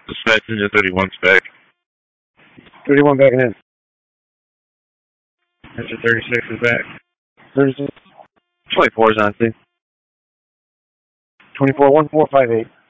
Dispatch into 31's back. 31 backing in. Engine 36 is back. 36. 24 is on scene. 24, 1458.